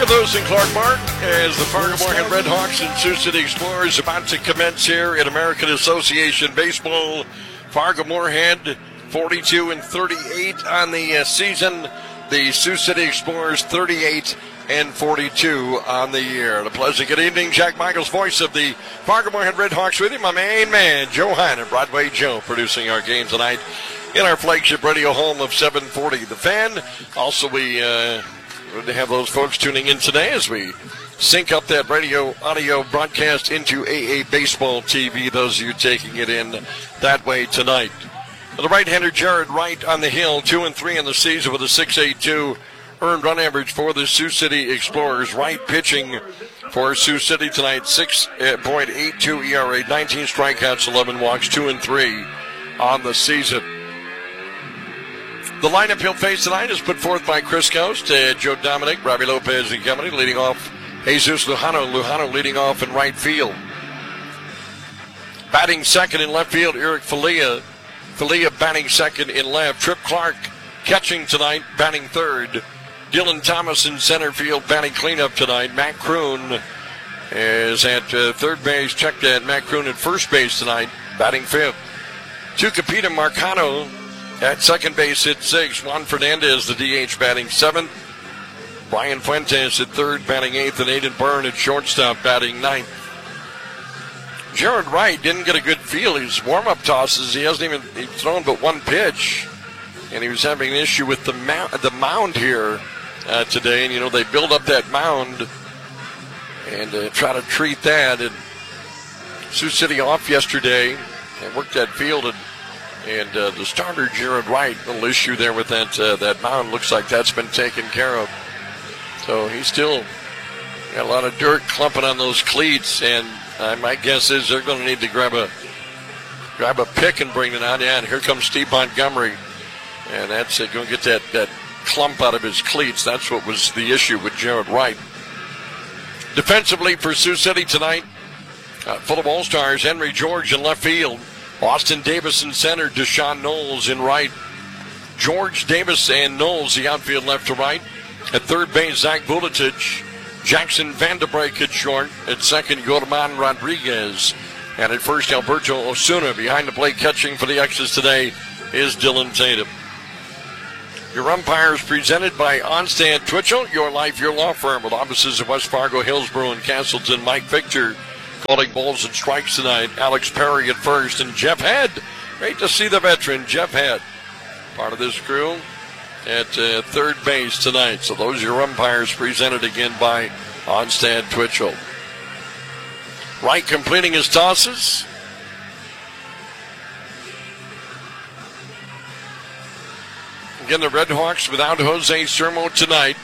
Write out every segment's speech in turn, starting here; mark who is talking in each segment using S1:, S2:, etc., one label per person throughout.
S1: Those in Clark Park as the Fargo-Moorhead Redhawks and Sioux City Explorers about to commence here in American Association Baseball. Fargo-Moorhead 42-38 on the season. The Sioux City Explorers 38-42 on the year. A pleasant good evening. Jack Michaels, voice of the Fargo-Moorhead Redhawks, with you. My main man, Joe Heinen, Broadway Joe, producing our game tonight in our flagship radio home of 740 The Fan. Also, we to have those folks tuning in today as we sync up that radio audio broadcast into AA Baseball TV, those of you taking it in that way tonight. The right-hander Jared Wright on the hill, 2-3 in the season with a 6.82 earned run average for the Sioux City Explorers. Wright pitching for Sioux City tonight, 6.82 ERA, 19 strikeouts, 11 walks, 2-3 on the season. The lineup he'll face tonight is put forth by Chris Coast, Joe Dominic, Robbie Lopez and company, leading off Jesus Lujano. Lujano leading off in right field. Batting second in left field, Eric Filia. Filia batting second in left. Trip Clark catching tonight, batting third. Dylan Thomas in center field, batting cleanup tonight. Matt Kroon is at third base. Check that. Matt Kroon at first base tonight, batting fifth. Tucupita Marcano at second base at sixth. Juan Fernandez, the DH, batting seventh. Brian Fuentes at third, batting eighth, and Aiden Byrne at shortstop, batting ninth. Jared Wright didn't get a good feel. His warm-up tosses, he's thrown but one pitch, and he was having an issue with the mound here today. And they build up that mound and try to treat that. And Sioux City off yesterday and worked that field. And the starter, Jared Wright, little issue there with that mound. Looks like that's been taken care of. So he's still got a lot of dirt clumping on those cleats. And my guess is they're going to need to grab a pick and bring it out. Yeah, and here comes Steve Montgomery. And that's going to get that clump out of his cleats. That's what was the issue with Jared Wright. Defensively for Sioux City tonight, full of all-stars, Henry George in left field. Austin Davis in center, Deshaun Knowles in right. George, Davis, and Knowles, the outfield left to right. At third base, Zach Vuletich. Jackson Vanderbrake at short. At second, Gorman Rodriguez. And at first, Alberto Osuna. Behind the plate catching for the X's today is Dylan Tatum. Your umpires presented by Onstand Twitchell, your life, your law firm, with offices of West Fargo, Hillsborough, and Castleton. Mike Victor calling balls and strikes tonight. Alex Perry at first, and Jeff Head. Great to see the veteran, Jeff Head, part of this crew at third base tonight. So those are your umpires presented again by Onstand Twitchell. Wright completing his tosses. Again, the Redhawks without Jose Sermo tonight.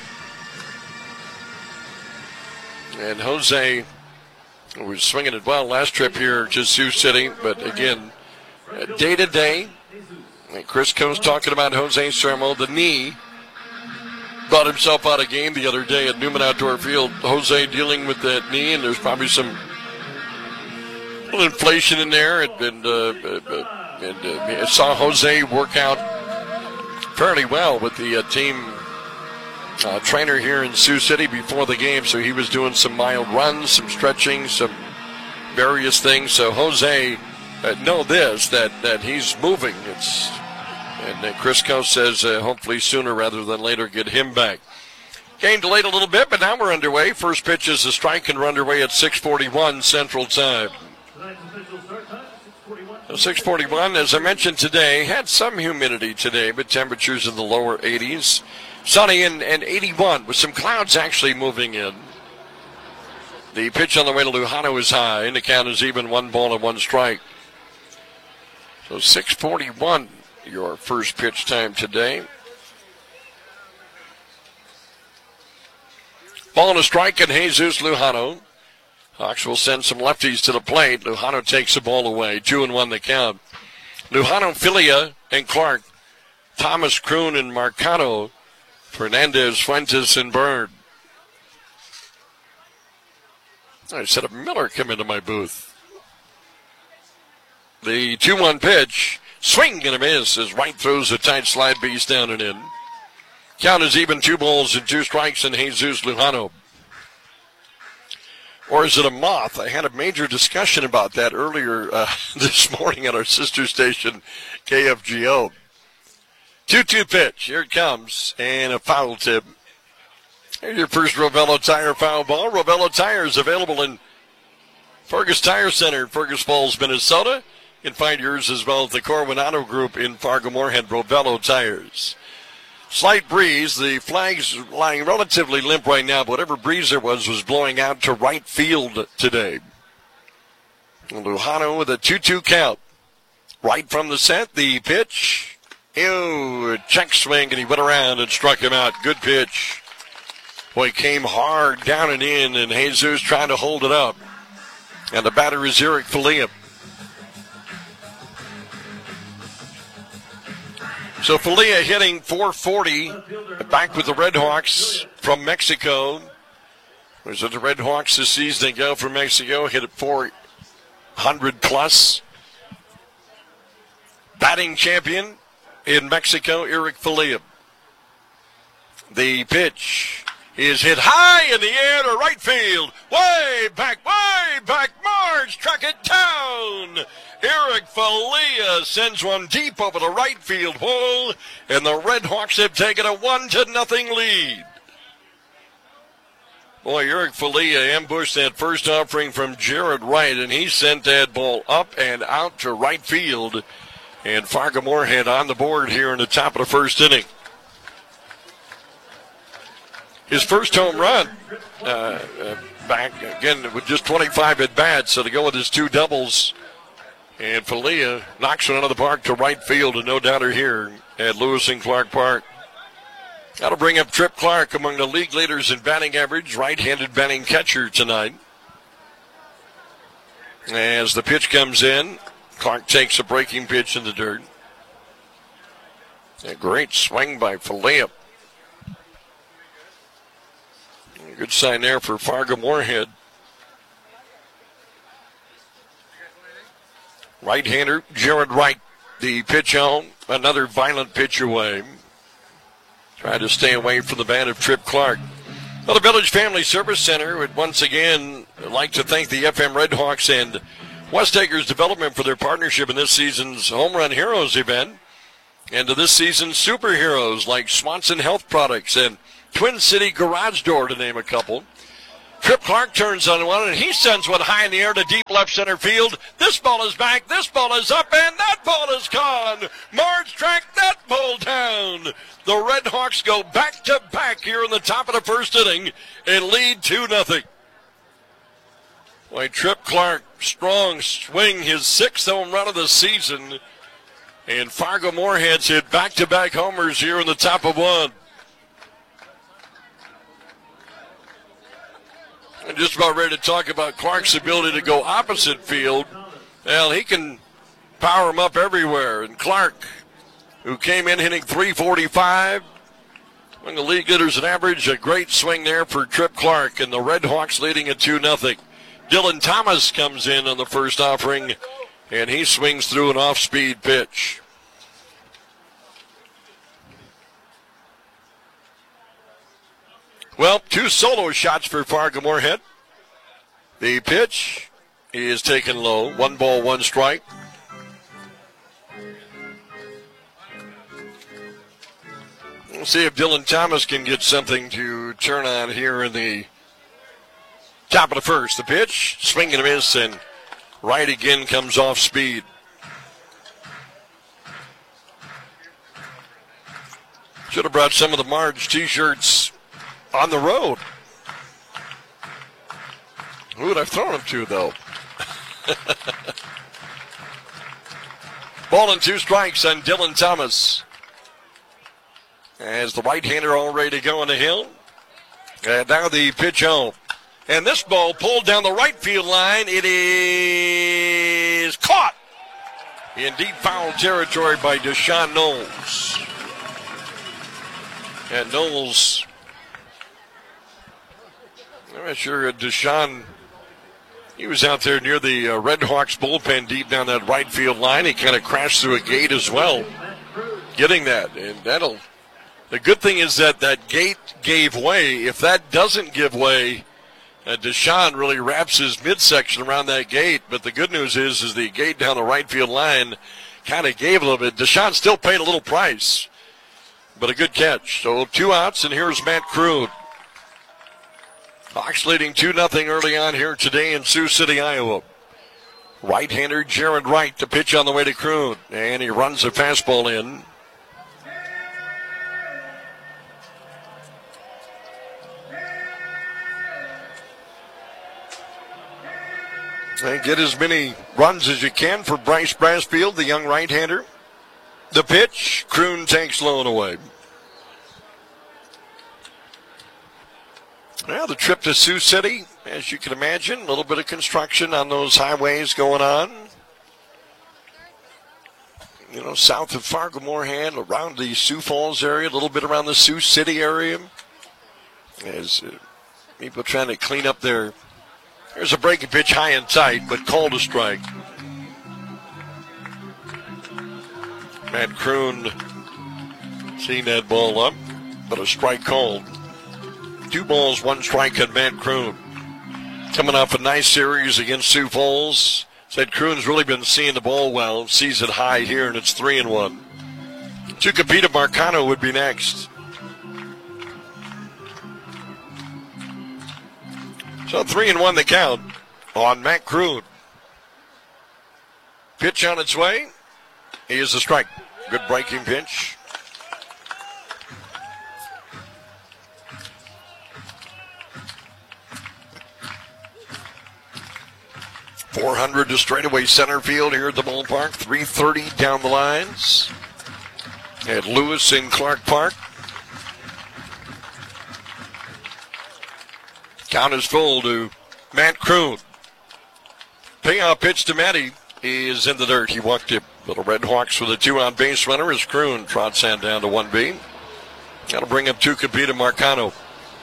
S1: And Jose was swinging it well last trip here to Sioux City, but again, day to day. Chris Coast talking about Jose Sermo, the knee. Brought himself out of game the other day at Newman Outdoor Field. Jose dealing with that knee, and there's probably some little inflation in there. And saw Jose work out fairly well with the team trainer here in Sioux City before the game, so he was doing some mild runs, some stretching, some various things. So Jose, know this, that he's moving. And Chris Coast says hopefully sooner rather than later get him back. Game delayed a little bit, but now we're underway. First pitch is a strike, and we're underway at 6:41 Central Time. 6:41, as I mentioned today, had some humidity today, but temperatures in the lower 80s. Sunny and 81 with some clouds actually moving in. The pitch on the way to Lujano is high, and the count is even, 1-1 strike. So 6:41, your first pitch time today. Ball and a strike, and Jesus Lujano. Hawks will send some lefties to the plate. Lujano takes the ball away. 2-1 the count. Lujano, Filia, and Clark. Thomas, Kroon, and Marcano. Fernandez, Fuentes, and Byrne. I said a Miller come into my booth. The 2-1 pitch. Swing and a miss as Wright throws a tight slide base down and in. Count is even, 2 balls and 2 strikes, and Jesus Lujano Or is it a moth? I had a major discussion about that earlier this morning at our sister station, KFGO. 2-2 pitch. Here it comes. And a foul tip. Here's your first Rovello Tire foul ball. Rovello Tire is available in Fergus Tire Center, Fergus Falls, Minnesota. You can find yours as well at the Corwin Auto Group in Fargo-Moorhead. Rovello Tires. Slight breeze. The flag's lying relatively limp right now. But whatever breeze there was blowing out to right field today. Lujano with a 2-2 count. Right from the set, the pitch. Ew, check swing, and he went around and struck him out. Good pitch. Boy, came hard down and in, and Jesus trying to hold it up. And the batter is Eric Falia. So Falia hitting .440, back with the Red Hawks from Mexico. Was it the Red Hawks this season? They go from Mexico, hit it .400 plus. Batting champion in Mexico, Eric Falia. The pitch is hit high in the air to right field. Way back, Marge struck it down. Eric Falia sends one deep over the right field hole, and the Red Hawks have taken a 1-0 lead. Boy, Eric Falia ambushed that first offering from Jared Wright, and he sent that ball up and out to right field. And Fargo-Moorhead on the board here in the top of the first inning. His first home run back, again, with just 25 at-bats, so to go with his two doubles. And Falia knocks one out of the park to right field, and no doubter here at Lewis and Clark Park. That'll bring up Trip Clark among the league leaders in batting average, right-handed batting catcher tonight. As the pitch comes in, Clark takes a breaking pitch in the dirt. A great swing by Falia. Good sign there for Fargo-Moorhead. Right-hander Jared Wright, the pitch on, another violent pitch away. Trying to stay away from the bat of Trip Clark. Well, the Village Family Service Center would once again like to thank the FM Red Hawks and West Acres Development for their partnership in this season's Home Run Heroes event, and to this season's superheroes like Swanson Health Products and Twin City Garage Door, to name a couple. Trip Clark turns on one, and he sends one high in the air to deep left center field. This ball is back, this ball is up, and that ball is gone. Marge tracked that ball down. The Red Hawks go back-to-back here in the top of the first inning and lead 2-0. Boy, Trip Clark, strong swing, his sixth home run of the season. And Fargo-Moorhead's hit back-to-back homers here in the top of one. I'm just about ready to talk about Clark's ability to go opposite field. Well, he can power him up everywhere. And Clark, who came in hitting .345, among the league leaders in average, a great swing there for Trip Clark. And the Red Hawks leading at 2-0. Dylan Thomas comes in on the first offering, and he swings through an off-speed pitch. Well, two solo shots for Fargo-Moorhead. The pitch is taken low. 1 ball, 1 strike. We'll see if Dylan Thomas can get something to turn on here in the top of the first. The pitch, swing and a miss, and right again comes off speed. Should have brought some of the Marge t-shirts on the road. Who would I throw them to, though? Ball and 2 strikes on Dylan Thomas. As the right-hander all ready to go on the hill. And now the pitch home. And this ball pulled down the right field line. It is caught in deep foul territory by Deshaun Knowles. And Knowles, I'm not sure Deshaun, he was out there near the Red Hawks bullpen deep down that right field line. He kind of crashed through a gate as well, getting that. And the good thing is that gate gave way. If that doesn't give way, Deshaun really wraps his midsection around that gate, but the good news is the gate down the right field line kind of gave a little bit. Deshaun still paid a little price, but a good catch. So 2 outs, and here's Matt Kroon. Hawks leading 2-0 early on here today in Sioux City, Iowa. Right-hander Jared Wright to pitch on the way to Kroon, and he runs a fastball in. And get as many runs as you can for Bryce Brassfield, the young right-hander. The pitch, Kroon takes low and away. Well, the trip to Sioux City, as you can imagine, a little bit of construction on those highways going on. You know, south of Fargo-Moorhead, around the Sioux Falls area, a little bit around the Sioux City area. As people trying to clean up their... There's a breaking pitch high and tight, but called a strike. Matt Kroon seeing that ball up, but a strike called. 2 balls, 1 strike on Matt Kroon. Coming off a nice series against Sioux Falls. Said Kroon's really been seeing the ball well, sees it high here, and it's 3-1. Tucupita Marcano would be next. So 3-1 the count on Matt Kroon. Pitch on its way. Here's a strike. Good breaking pitch. .400 to straightaway center field here at the ballpark. .330 down the lines at Lewis and Clark Park. Count is full to Matt Kroon. Payoff pitch to Matty is in the dirt. He walked it. Little Red Hawks with a 2-on base runner as Kroon trots that down to 1B. Got to bring up Tucupita Marcano.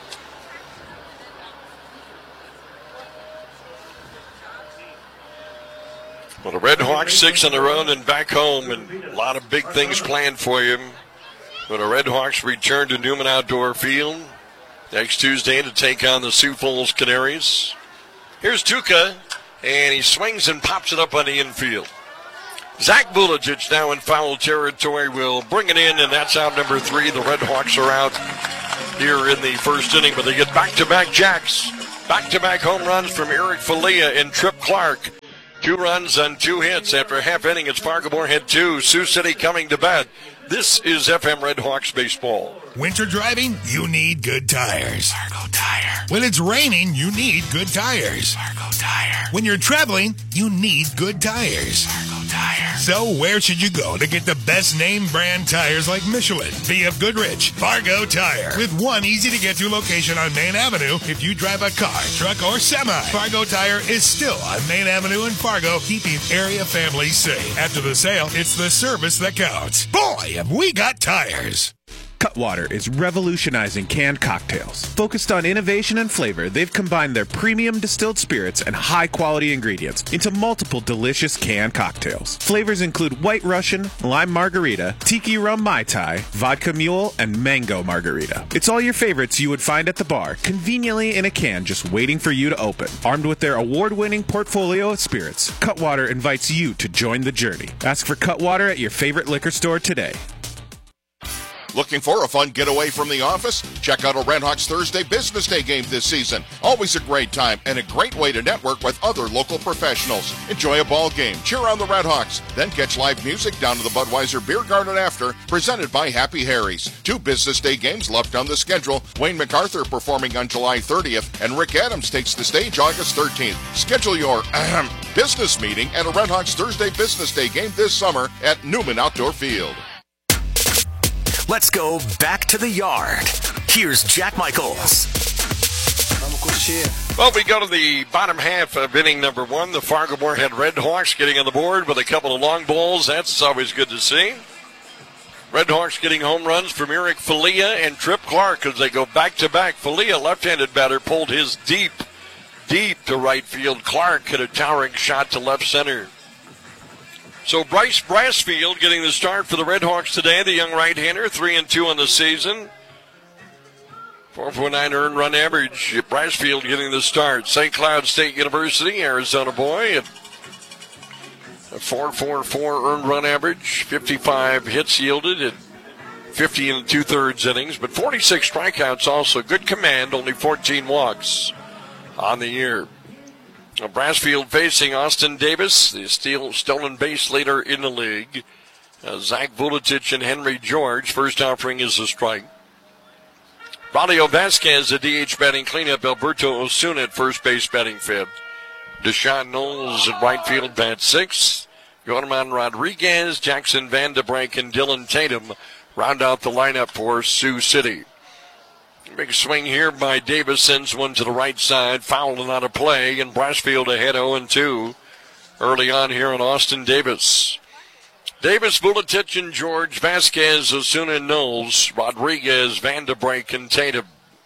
S1: Well, the Red Hawks 6 in a row and back home, and a lot of big things planned for you. When the Red Hawks return to Newman Outdoor Field next Tuesday to take on the Sioux Falls Canaries. Here's Tuca, and he swings and pops it up on the infield. Zach Vulejic now in foul territory will bring it in, and that's out number 3. The Red Hawks are out here in the first inning, but they get back-to-back jacks. Back-to-back home runs from Eric Falia and Trip Clark. 2 runs on 2 hits after a half inning. It's Fargo-Moorhead 2, Sioux City coming to bat. This is FM Red Hawks baseball.
S2: Winter driving? You need good tires. Fargo Tire. When it's raining, you need good tires. Fargo Tire. When you're traveling, you need good tires. Fargo Tire. So where should you go to get the best name brand tires like Michelin, BF Goodrich, Fargo Tire? With one easy-to-get-to location on Main Avenue if you drive a car, truck, or semi. Fargo Tire is still on Main Avenue in Fargo, keeping area families safe. After the sale, it's the service that counts. Boy, have we got tires.
S3: Cutwater is revolutionizing canned cocktails. Focused on innovation and flavor, they've combined their premium distilled spirits and high-quality ingredients into multiple delicious canned cocktails. Flavors include White Russian, Lime Margarita, Tiki Rum Mai Tai, Vodka Mule, and Mango Margarita. It's all your favorites you would find at the bar, conveniently in a can just waiting for you to open. Armed with their award-winning portfolio of spirits, Cutwater invites you to join the journey. Ask for Cutwater at your favorite liquor store today.
S4: Looking for a fun getaway from the office? Check out a Red Hawks Thursday Business Day game this season. Always a great time and a great way to network with other local professionals. Enjoy a ball game, cheer on the Red Hawks, then catch live music down to the Budweiser Beer Garden after, presented by Happy Harry's. 2 Business Day games left on the schedule. Wayne MacArthur performing on July 30th, and Rick Adams takes the stage August 13th. Schedule your business meeting at a Red Hawks Thursday Business Day game this summer at Newman Outdoor Field.
S5: Let's go back to the yard. Here's Jack Michaels.
S1: Well, we go to the bottom half of inning number 1. The Fargo-Moorhead Red Hawks getting on the board with a couple of long balls. That's always good to see. Red Hawks getting home runs from Eric Falia and Trip Clark as they go back-to-back. Falia, left-handed batter, pulled his deep to right field. Clark hit a towering shot to left center. So Bryce Brassfield getting the start for the Red Hawks today, the young right-hander, 3-2 on the season. 4.9 earned run average. Brassfield getting the start. St. Cloud State University, Arizona boy, at a 4.44 earned run average. 55 hits yielded at 50 and 2/3 innings, but 46 strikeouts also. Good command, only 14 walks on the year. Brassfield facing Austin Davis, the stolen base leader in the league. Zach Vuletich and Henry George. First offering is a strike. Claudio Vasquez, the DH batting cleanup. Alberto Osuna at first base batting fifth. Deshaun Knowles at right field bat sixth. Yorman Rodriguez, Jackson Vandebrink, and Dylan Tatum round out the lineup for Sioux City. Big swing here by Davis, sends one to the right side, foul and out of play, and Brassfield ahead 0-2 early on here on Austin Davis. Davis, Vuletich, and George, Vasquez, Osuna, and Knowles, Rodriguez, Vandebrink, and Tatum.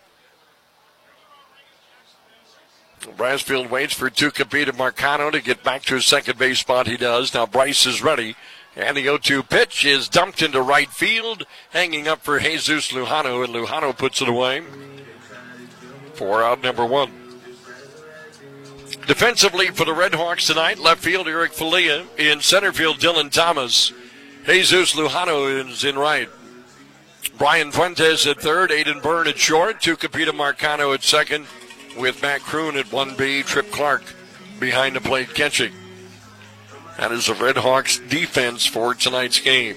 S1: Brassfield waits for Tucupita Marcano to get back to his second base spot. He does. Now Bryce is ready. And the 0-2 pitch is dumped into right field, hanging up for Jesus Lujano, and Lujano puts it away for out number one. Defensively for the Redhawks tonight, left field Eric Falia. In center field, Dylan Thomas. Jesus Lujano is in right. Brian Fuentes at third, Aiden Byrne at short, Tucupita Marcano at second, with Matt Kroon at 1B, Trip Clark behind the plate catching. That is the Redhawks defense for tonight's game.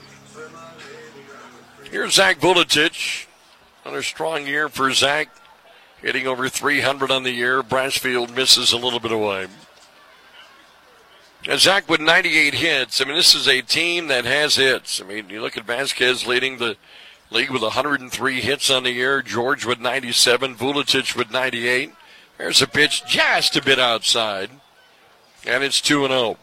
S1: Here's Zach Vuletich. Another strong year for Zach. Hitting over 300 on the year. Brassfield misses a little bit away. And Zach with 98 hits. I mean, this is a team that has hits. I mean, you look at Vasquez leading the league with 103 hits on the year. George with 97. Vuletich with 98. There's a pitch just a bit outside. And it's 2-0.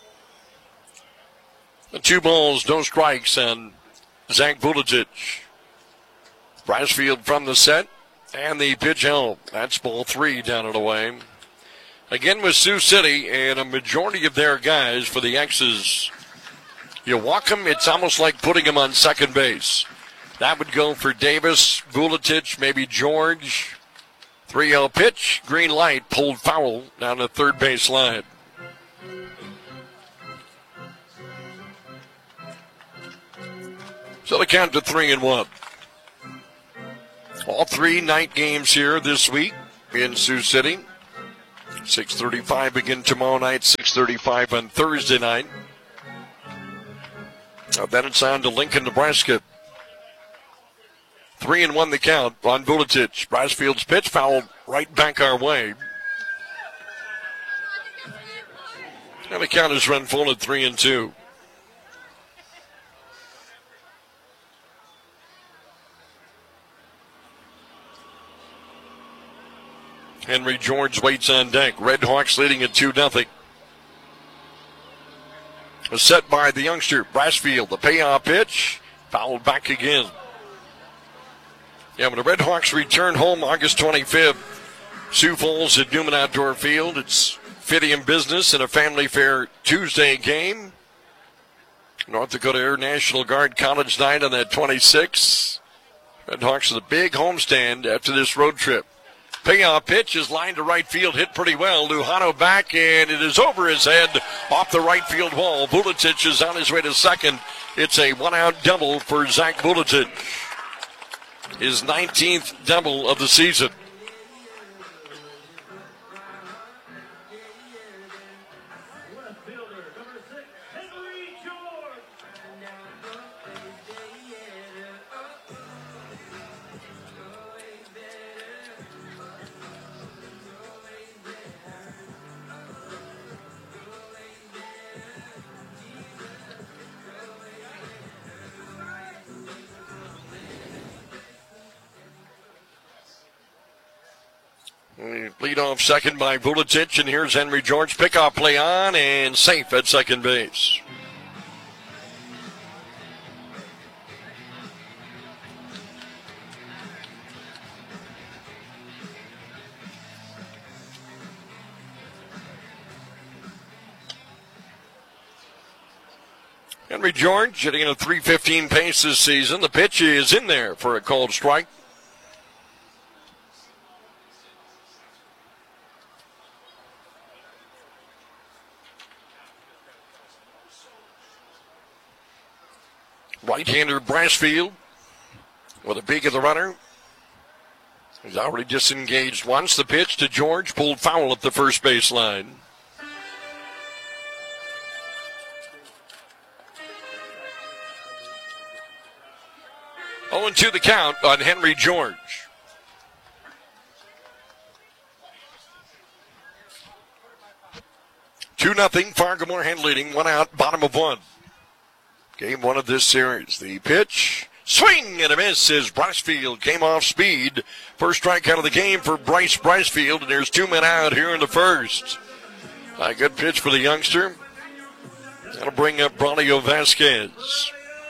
S1: 2 balls, no strikes on Zach Vuletich. Brassfield from the set. And the pitch out. That's ball 3 down and away. Again with Sioux City and a majority of their guys for the X's. You walk them, it's almost like putting them on second base. That would go for Davis, Vuletich, maybe George. 3-0 pitch, green light, pulled foul down the third base line. So the count to 3-1. All 3 night games here this week in Sioux City. 6:35 again tomorrow night, 6:35 on Thursday night. Then it's on to Lincoln, Nebraska. 3-1 the count on Vuletich. Brassfield's pitch fouled right back our way. And the count is run full at 3-2. Henry George waits on deck. Redhawks leading at 2-0. A set by the youngster, Brassfield. The payoff pitch, fouled back again. Yeah, when the Redhawks return home August 25th, Sioux Falls at Newman Outdoor Field. It's Fidium business and a family fair Tuesday game. North Dakota Air National Guard College night on that 26th. Redhawks with a big homestand after this road trip. Payoff pitch is lined to right field, hit pretty well. Lujano back, and it is over his head off the right field wall. Vuletich is on his way to second. It's a one-out double for Zach Vuletich. His 19th double of the season. Lead off second by Vuletich, and here's Henry George. Pickoff play on and safe at second base. Henry George hitting at a .315 pace this season. The pitch is in there for a called strike. Right-hander Brassfield with a peek at the runner. He's already disengaged once. The pitch to George, pulled foul at the first baseline. Oh, and 2 the count on Henry George. Two 2-0, Fargo-Moorhead leading, 1 out, bottom of 1. Game 1 of this series. The pitch, swing and a miss as Brassfield came off speed. First strikeout of the game for Bryce Brassfield, and there's 2 men out here in the first. A good pitch for the youngster. That'll bring up Braulio Vasquez.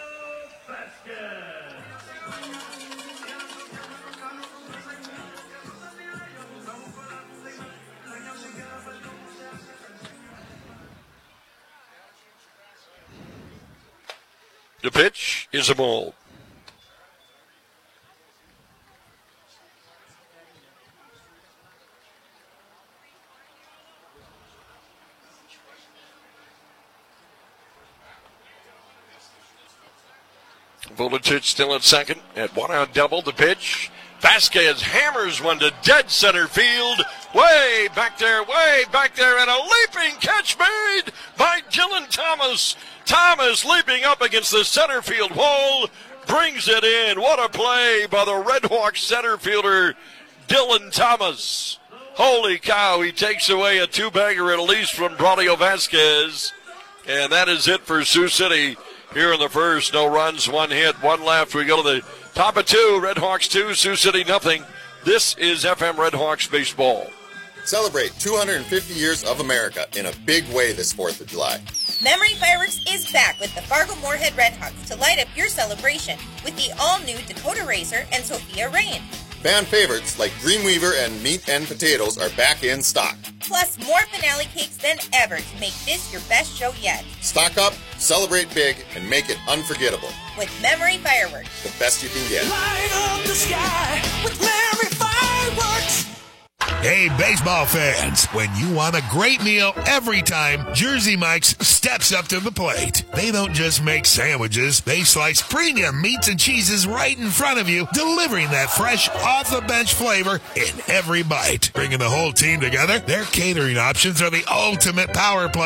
S1: The pitch is a ball. Vuletic still at second at 1 out double. The pitch. Vasquez hammers one to dead center field. Way back there, and a leaping catch made by Dylan Thomas. Thomas leaping up against the center field wall, brings it in. What a play by the Red Hawks center fielder, Dylan Thomas. Holy cow, he takes away a 2-bagger at least from Braulio Vasquez. And that is it for Sioux City here in the first. No runs, 1 hit, 1 left. We go to the top of 2, Red Hawks 2, Sioux City nothing. This is FM Red Hawks baseball.
S6: Celebrate 250 years of America in a big way this 4th of July.
S7: Memory Fireworks is back with the Fargo-Moorhead Red Hawks to light up your celebration with the all-new Dakota Racer and Sophia Rain.
S6: Fan favorites like Dreamweaver and Meat and Potatoes are back in stock.
S7: Plus more finale cakes than ever to make this your best show yet.
S6: Stock up, celebrate big, and make it unforgettable.
S7: With Memory Fireworks.
S6: The best you can get.
S8: Light up the sky with Memory Fireworks.
S2: Hey, baseball fans, when you want a great meal every time, Jersey Mike's steps up to the plate. They don't just make sandwiches, they slice premium meats and cheeses right in front of you, delivering that fresh, off-the-bench flavor in every bite. Bringing the whole team together, their catering options are the ultimate power play.